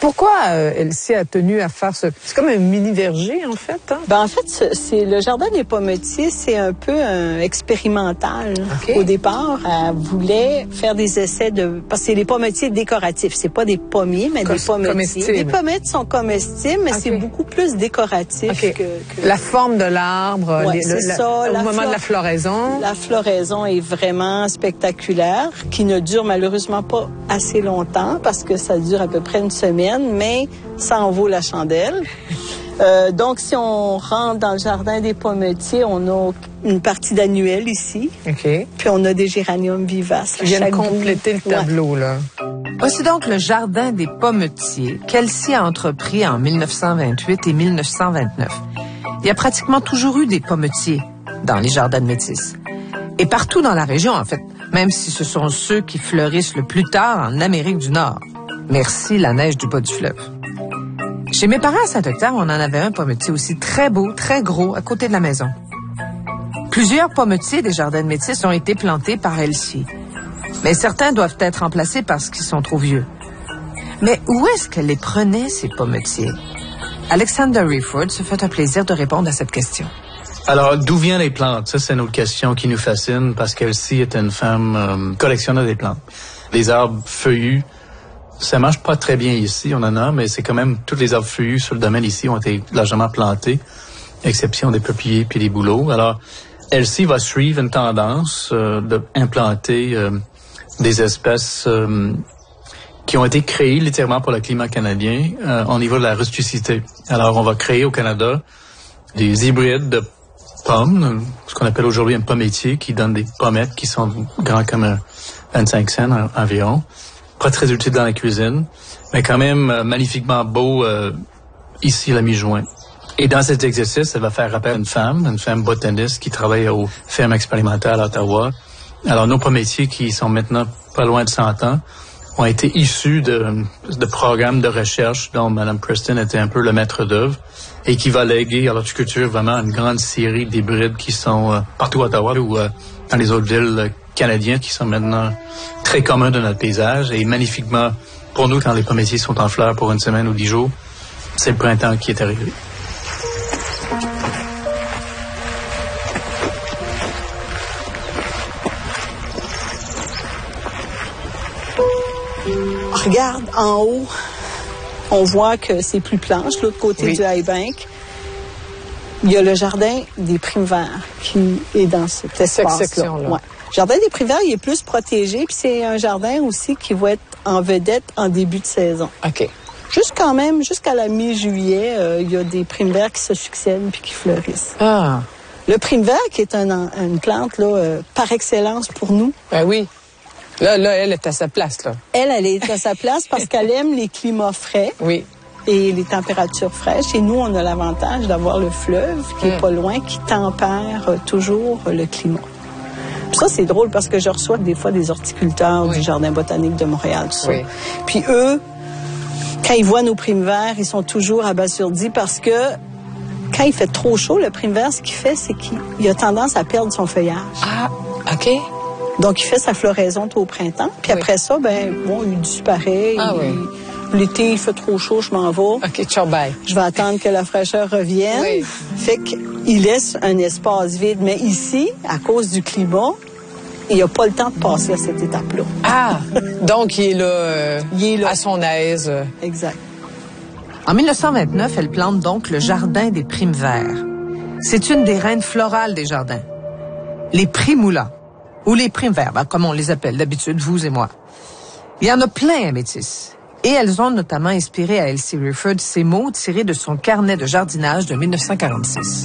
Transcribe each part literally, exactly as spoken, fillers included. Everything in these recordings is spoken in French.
Pourquoi euh, Elsie a tenu à faire ce... C'est comme un mini-verger, en fait. Hein? Ben, en fait, c'est le jardin des pommetiers, c'est un peu un expérimental. Okay. Au départ, elle voulait faire des essais de... Parce que c'est des pommetiers décoratifs. C'est pas des pommiers, mais des pommetiers. Les pommettes sont comestibles, mais okay. c'est beaucoup plus décoratif okay. que, que... La forme de l'arbre, ouais, c'est la, ça, au la moment flore... de la floraison. La floraison est vraiment spectaculaire, qui ne dure malheureusement pas assez longtemps, parce que ça dure à peu près une semaine, mais ça en vaut la chandelle. Euh, donc, si on rentre dans le jardin des pommetiers, on a une partie d'annuel ici. OK. Puis on a des géraniums vivaces. Qui viennent compléter bout. le tableau, ouais. là. Voici donc le jardin des pommetiers qu'Elsie a entrepris en mille neuf cent vingt-huit et mille neuf cent vingt-neuf. Il y a pratiquement toujours eu des pommetiers dans les jardins de Métis. Et partout dans la région, en fait, même si ce sont ceux qui fleurissent le plus tard en Amérique du Nord. Merci la neige du bas du fleuve. Chez mes parents à Saint-Octave, on en avait un pommetier aussi très beau, très gros, à côté de la maison. Plusieurs pommetiers des jardins de Métis ont été plantés par Elsie. Mais certains doivent être remplacés parce qu'ils sont trop vieux. Mais où est-ce qu'elle les prenait, ces pommetiers? Alexander Rieford se fait un plaisir de répondre à cette question. Alors, d'où viennent les plantes? Ça, c'est une autre question qui nous fascine parce qu'Elsie est une femme euh, collectionneur des plantes. Les arbres feuillus, ça marche pas très bien ici, on en a, mais c'est quand même, tous les arbres feuillus sur le domaine ici ont été largement plantés, exception des peupliers puis des bouleaux. Alors, Elsie va suivre une tendance euh, d'implanter euh, des espèces euh, qui ont été créées littéralement pour le climat canadien euh, au niveau de la rusticité. Alors, on va créer au Canada des hybrides de pommes, ce qu'on appelle aujourd'hui un pommetier, qui donne des pommettes qui sont grands comme un vingt-cinq cents environ. Pas très utile dans la cuisine, mais quand même euh, magnifiquement beau euh, ici à la mi-juin. Et dans cet exercice, elle va faire appel à une femme, une femme botaniste qui travaille aux fermes expérimentales à Ottawa. Alors, nos pommetiers qui sont maintenant pas loin de cent ans ont été issus de, de programmes de recherche dont Mme Preston était un peu le maître d'œuvre et qui va léguer à l'horticulture vraiment une grande série d'hybrides qui sont euh, partout à Ottawa ou euh, dans les autres villes euh, canadiennes qui sont maintenant très communs dans notre paysage et magnifiquement, pour nous, quand les pommetiers sont en fleurs pour une semaine ou dix jours, c'est le printemps qui est arrivé. Regarde, en haut, on voit que c'est plus planche, l'autre côté oui. du High Bank. Il y a le jardin des Primes-Verts qui est dans cet espace-là. Ouais. Le jardin des Primes-Verts, il est plus protégé, puis c'est un jardin aussi qui va être en vedette en début de saison. OK. Juste quand même, jusqu'à la mi-juillet, euh, il y a des Primes-Verts qui se succèdent puis qui fleurissent. Ah. Le Prime-Vert, qui est un, une plante là, euh, par excellence pour nous. Ben oui. Là, là, elle est à sa place, là. Elle, elle est à sa place parce qu'elle aime les climats frais. Oui. Et les températures fraîches. Et nous, on a l'avantage d'avoir le fleuve qui est mmh. pas loin, qui tempère euh, toujours euh, le climat. Puis ça, c'est drôle parce que je reçois des fois des horticulteurs oui. du Jardin botanique de Montréal, tout ça. Oui. Puis eux, quand ils voient nos primes-verts, ils sont toujours abasourdis parce que quand il fait trop chaud, le prime-vert, ce qu'il fait, c'est qu'il a tendance à perdre son feuillage. Ah, OK. Donc, il fait sa floraison tout au printemps. Puis oui. après ça, ben bon, il disparaît. Ah il, oui. L'été, il fait trop chaud, je m'en vais. OK, ciao, bye. Je vais attendre que la fraîcheur revienne. Oui. Fait qu'il laisse un espace vide. Mais ici, à cause du climat, il n'a pas le temps de passer à cette étape-là. Ah! Donc, il est là, euh, il est là. À son aise. Exact. En mille neuf cent vingt-neuf, elle plante donc le Jardin des Primes-Verts. C'est une des reines florales des jardins. Les primula, ou les Primes-Verts, ben, comme on les appelle d'habitude, vous et moi. Il y en a plein à Métis. Et elles ont notamment inspiré à Elsie Rieford ces mots tirés de son carnet de jardinage de mille neuf cent quarante-six.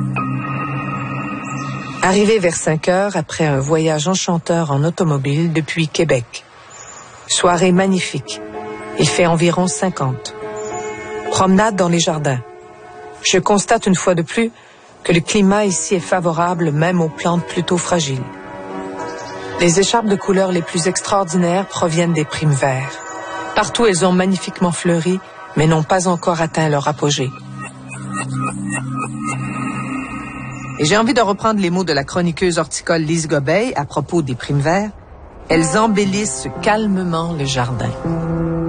Arrivé vers cinq heures après un voyage enchanteur en automobile depuis Québec. Soirée magnifique. Il fait environ cinquante. Promenade dans les jardins. Je constate une fois de plus que le climat ici est favorable même aux plantes plutôt fragiles. Les écharpes de couleurs les plus extraordinaires proviennent des primes-verts. Partout, elles ont magnifiquement fleuri, mais n'ont pas encore atteint leur apogée. Et j'ai envie de reprendre les mots de la chroniqueuse horticole Lise Gobeil à propos des primes-verts. Elles embellissent calmement le jardin.